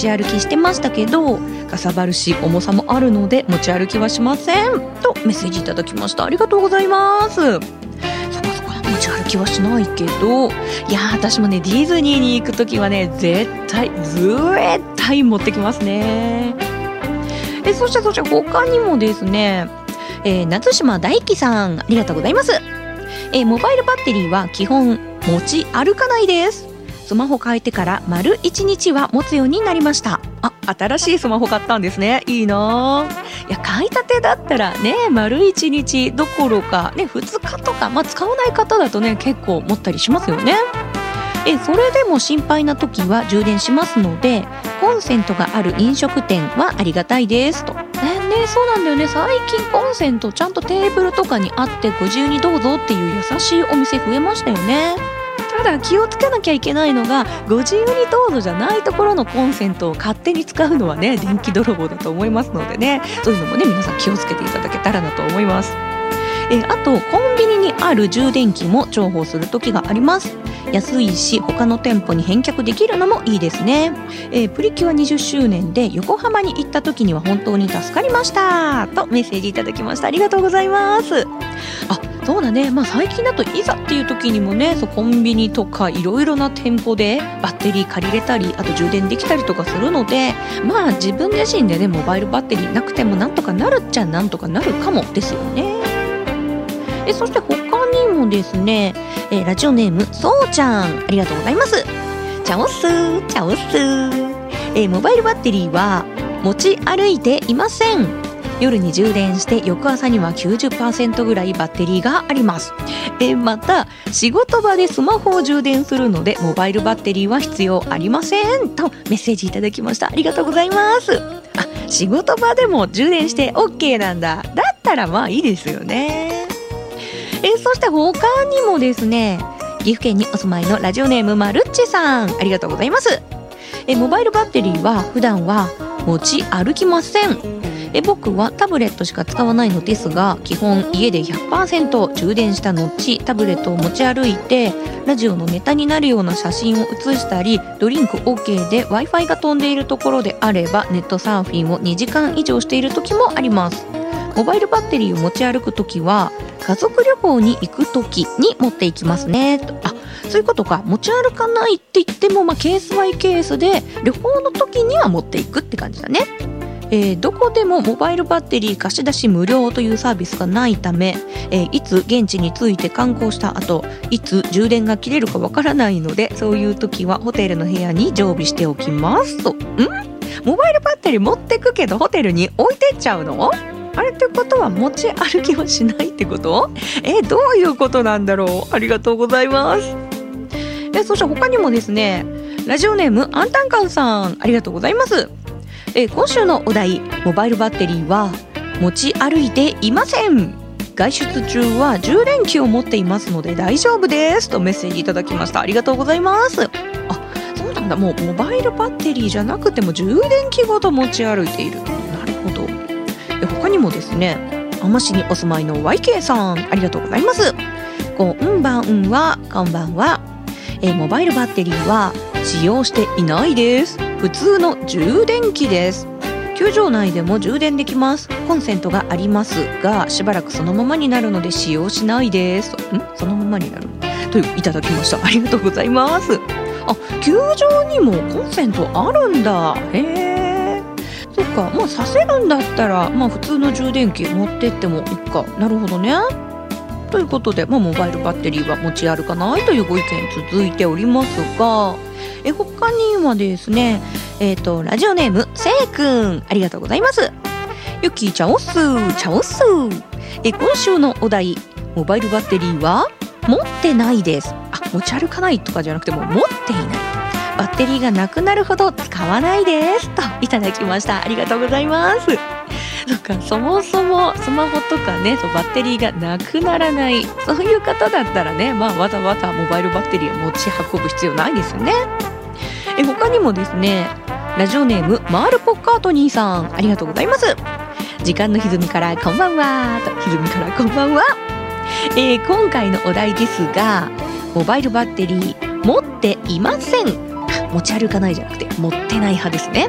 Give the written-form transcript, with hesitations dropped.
ち歩きしてましたけど、かさばるし重さもあるので持ち歩きはしませんとメッセージいただきました。ありがとうございます。そっか持ち歩きはしないけど、いや私もねディズニーに行くときはね絶対持ってきますね。そして他にもですね、夏島大輝さんありがとうございます。モバイルバッテリーは基本持ち歩かないです。スマホ変えてから丸1日は持つようになりました。新しいスマホ買ったんですね。いいな。いや買いたてだったらね丸1日どころかね2日とか、使わない方だとね結構持ったりしますよね。それでも心配な時は充電しますので、コンセントがある飲食店はありがたいですと。そうなんだよね。最近コンセントちゃんとテーブルとかにあってご自由にどうぞっていう優しいお店増えましたよね。ただ気をつけなきゃいけないのが、ご自由にどうぞじゃないところのコンセントを勝手に使うのはね電気泥棒だと思いますのでね、そういうのもね皆さん気をつけていただけたらなと思います。あとコンビニにある充電器も重宝する時があります。安いし他の店舗に返却できるのもいいですね。プリキュア20周年で横浜に行った時には本当に助かりましたとメッセージいただきました。ありがとうございます。そうだね、最近だといざっていう時にもねコンビニとかいろいろな店舗でバッテリー借りれたり、あと充電できたりとかするので、自分自身でねモバイルバッテリーなくてもなんとかなるっちゃなんとかなるかもですよね。そして他にもですね、ラジオネームそうちゃんありがとうございます。チャオスモバイルバッテリーは持ち歩いていません。夜に充電して翌朝には 90% ぐらいバッテリーがあります。また仕事場でスマホを充電するのでモバイルバッテリーは必要ありませんとメッセージいただきました。ありがとうございます。仕事場でも充電して OK なんだ。だったらいいですよね。そして他にもですね、岐阜県にお住まいのラジオネームまるっちさんありがとうございます。モバイルバッテリーは普段は持ち歩きません。僕はタブレットしか使わないのですが、基本家で 100% 充電した後タブレットを持ち歩いてラジオのネタになるような写真を写したり、ドリンク OK で Wi-Fi が飛んでいるところであればネットサーフィンを2時間以上している時もあります。モバイルバッテリーを持ち歩く時は家族旅行に行く時に持っていきますね。そういうことか。持ち歩かないって言っても、ケースバイケースで旅行の時には持っていくって感じだね。どこでもモバイルバッテリー貸し出し無料というサービスがないため、いつ現地に着いて観光した後いつ充電が切れるかわからないので、そういう時はホテルの部屋に常備しておきますと。モバイルバッテリー持ってくけどホテルに置いてっちゃうの？あれってことは持ち歩きをしないってこと？どういうことなんだろう。ありがとうございます。そして他にもですね、ラジオネームアンタンカンさんありがとうございます。今週のお題、モバイルバッテリーは持ち歩いていません。外出中は充電器を持っていますので大丈夫ですとメッセージいただきました。ありがとうございます。そうなんだ。もうモバイルバッテリーじゃなくても充電器ごと持ち歩いている。なるほど。他にもですね、網走にお住まいの YK さんありがとうございます。こんばんは。モバイルバッテリーは使用していないです。普通の充電器です。球場内でも充電できます。コンセントがありますがしばらくそのままになるので使用しないです。そのままになるといただきました。ありがとうございます。球場にもコンセントあるんだ。そっか。させるんだったら普通の充電器持ってってもいいか。なるほどね。ということで、モバイルバッテリーは持ち歩かないというご意見続いておりますが、他にはですね、ラジオネームせいくんありがとうございます。ゆきちゃおっすちゃおっす。今週のお題、モバイルバッテリーは持ってないです。持ち歩かないとかじゃなくても持っていない。バッテリーがなくなるほど使わないですといただきました。ありがとうございます。そもそもスマホとかね、バッテリーがなくならない、そういう方だったらね、わざわざモバイルバッテリーを持ち運ぶ必要ないですよね。他にもですね、ラジオネームマールポッカートニーさんありがとうございます。時間の歪みからこんばんはと。歪みからこんばんは。今回のお題ですが、モバイルバッテリー持っていません。持ち歩かないじゃなくて持ってない派ですね。